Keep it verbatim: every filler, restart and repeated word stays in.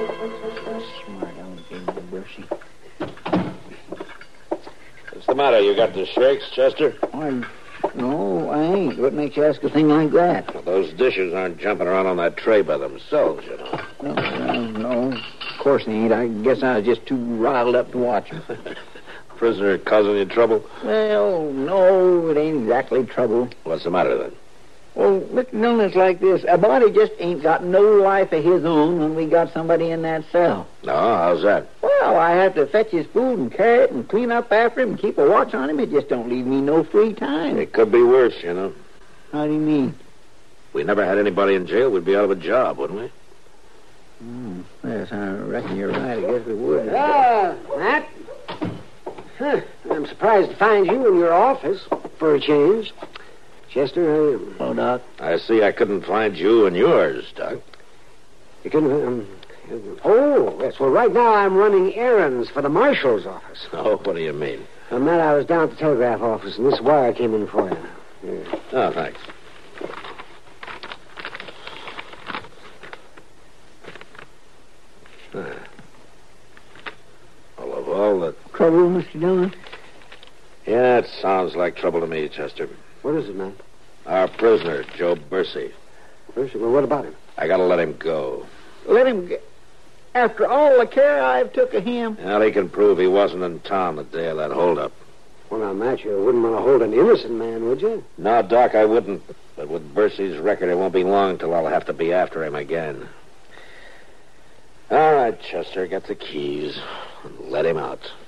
Smart alegator, Bercy. What's the matter? You got the shakes, Chester? I, no, I ain't. What makes you ask a thing like that? Well, those dishes aren't jumping around on that tray by themselves, you know. No, no, no. Of course they ain't. I guess I was just too riled up to watch them. Prisoner causing you trouble? Well, no, it ain't exactly trouble. What's the matter, then? Well, Mister Dillon, it's like this. A body just ain't got no life of his own when we got somebody in that cell. No, how's that? Well, I have to fetch his food and carry it and clean up after him and keep a watch on him. It just don't leave me no free time. It could be worse, you know. How do you mean? If we never had anybody in jail, we'd be out of a job, wouldn't we? Hmm. Yes, I reckon you're right. I guess we would. Ah, Matt. Huh. I'm surprised to find you in your office for a change. Chester, I... Oh, Doc. I see I couldn't find you in yours, Doc. You couldn't... Um, oh, yes. Well, right now I'm running errands for the marshal's office. Oh, what do you mean? Well, Matt, I was down at the telegraph office, and this wire came in for you. Yeah. Oh, thanks. Huh. Well, of all the... Trouble, Mister Dillon? Yeah, it sounds like trouble to me, Chester. What is it, Matt? Our prisoner, Joe Bercy. Bercy? Well, what about him? I gotta let him go. Let him get... After all the care I've took of him. Well, he can prove he wasn't in town the day of that holdup. Well, now, Matt, you wouldn't want to hold an innocent man, would you? No, Doc, I wouldn't. But with Bercy's record, it won't be long till I'll have to be after him again. All right, Chester, get the keys and let him out.